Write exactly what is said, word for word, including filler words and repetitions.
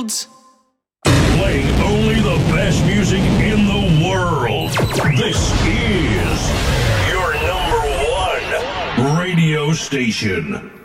world. Playing only the best music in the world. This is your number one radio station.